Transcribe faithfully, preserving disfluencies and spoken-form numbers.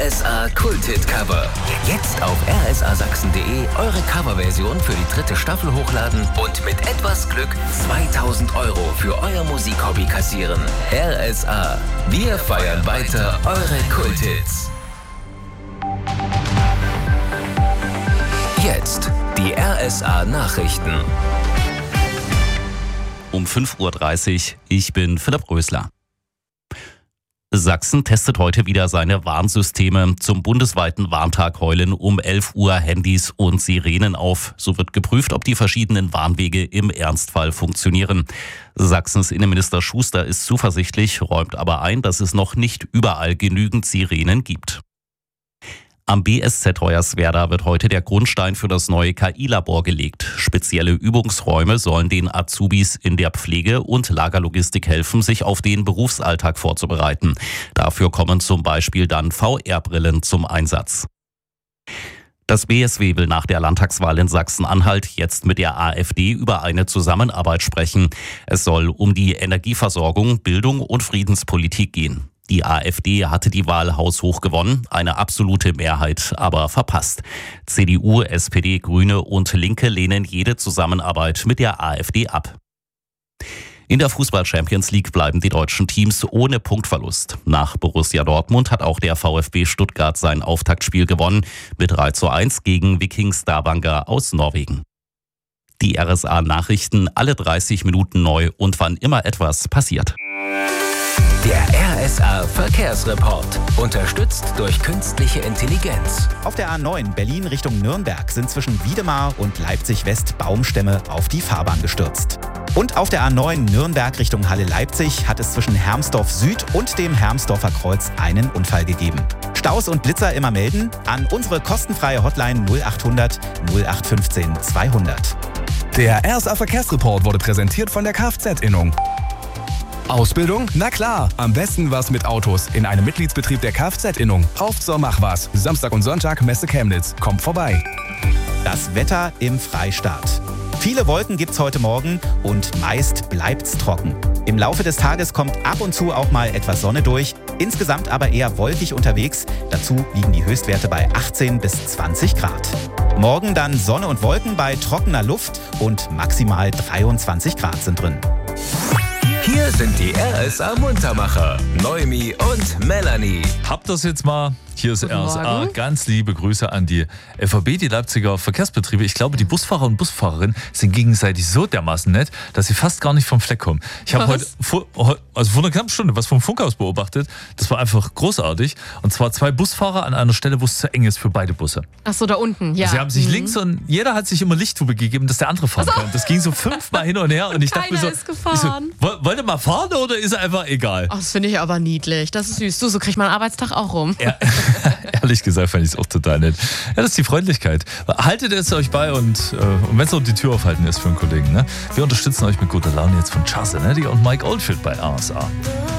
S A Kulthit-Cover. Jetzt auf r s a sachsen punkt de eure Coverversion für die dritte Staffel hochladen und mit etwas Glück zweitausend Euro für euer Musikhobby kassieren. R S A. Wir feiern weiter eure Kulthits. Jetzt die R S A Nachrichten. Um fünf Uhr dreißig, ich bin Philipp Rösler. Sachsen testet heute wieder seine Warnsysteme. Zum bundesweiten Warntag heulen um elf Uhr Handys und Sirenen auf. So wird geprüft, ob die verschiedenen Warnwege im Ernstfall funktionieren. Sachsens Innenminister Schuster ist zuversichtlich, räumt aber ein, dass es noch nicht überall genügend Sirenen gibt. Am B S Z Hoyerswerda wird heute der Grundstein für das neue K I-Labor gelegt. Spezielle Übungsräume sollen den Azubis in der Pflege und Lagerlogistik helfen, sich auf den Berufsalltag vorzubereiten. Dafür kommen zum Beispiel dann V R-Brillen zum Einsatz. Das B S W will nach der Landtagswahl in Sachsen-Anhalt jetzt mit der AfD über eine Zusammenarbeit sprechen. Es soll um die Energieversorgung, Bildung und Friedenspolitik gehen. Die AfD hatte die Wahl haushoch gewonnen, eine absolute Mehrheit aber verpasst. C D U, S P D, Grüne und Linke lehnen jede Zusammenarbeit mit der AfD ab. In der Fußball-Champions League bleiben die deutschen Teams ohne Punktverlust. Nach Borussia Dortmund hat auch der VfB Stuttgart sein Auftaktspiel gewonnen mit drei zu eins gegen Viking Stavanger aus Norwegen. Die R S A-Nachrichten alle dreißig Minuten neu und wann immer etwas passiert. Der R S A Verkehrsreport, unterstützt durch künstliche Intelligenz. Auf der A neun Berlin Richtung Nürnberg sind zwischen Wiedemar und Leipzig-West Baumstämme auf die Fahrbahn gestürzt. Und auf der A neun Nürnberg Richtung Halle-Leipzig hat es zwischen Hermsdorf Süd und dem Hermsdorfer Kreuz einen Unfall gegeben. Staus und Blitzer immer melden an unsere kostenfreie Hotline null achthundert null acht fünfzehn zweihundert. Der R S A Verkehrsreport wurde präsentiert von der Kfz-Innung. Ausbildung? Na klar, am besten was mit Autos in einem Mitgliedsbetrieb der Kfz-Innung. Auf zur Machwas. Samstag und Sonntag Messe Chemnitz. Kommt vorbei. Das Wetter im Freistaat. Viele Wolken gibt's heute Morgen und meist bleibt's trocken. Im Laufe des Tages kommt ab und zu auch mal etwas Sonne durch. Insgesamt aber eher wolkig unterwegs. Dazu liegen die Höchstwerte bei achtzehn bis zwanzig Grad. Morgen dann Sonne und Wolken bei trockener Luft und maximal dreiundzwanzig Grad sind drin. Hier sind die R S A Muntermacher, Noemi und Melanie. Habt das jetzt mal? Hier ist R S A. Ganz liebe Grüße an die F A B, die Leipziger Verkehrsbetriebe. Ich glaube, die Busfahrer und Busfahrerinnen sind gegenseitig so dermaßen nett, dass sie fast gar nicht vom Fleck kommen. Ich habe heute, vor, also vor einer knappen Stunde, was vom Funkhaus beobachtet. Das war einfach großartig. Und zwar zwei Busfahrer an einer Stelle, wo es zu eng ist für beide Busse. Ach so, da unten, ja. Sie haben sich mhm. links und jeder hat sich immer Lichttube gegeben, dass der andere fahren kann. Das ging so fünfmal hin und her. Und ich dachte mir so, ist gefahren. Ich so, wollt ihr mal fahren oder ist er einfach egal? Ach, das finde ich aber niedlich. Das ist süß. Du, so kriegt man einen Arbeitstag auch rum. Ja. Ehrlich gesagt fand ich es auch total nett. Ja, das ist die Freundlichkeit. Haltet es euch bei und, äh, und wenn es auch die Tür aufhalten ist für einen Kollegen. Ne? Wir unterstützen euch mit guter Laune jetzt von Chassenetti und Mike Oldfield bei R S A.